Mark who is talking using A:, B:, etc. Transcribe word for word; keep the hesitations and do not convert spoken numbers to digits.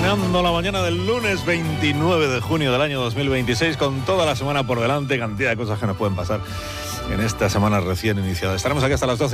A: Terminando la mañana del lunes veintinueve de junio del año dos mil veintiséis, con toda la semana por delante, cantidad de cosas que nos pueden pasar en esta semana recién iniciada. Estaremos aquí hasta las doce.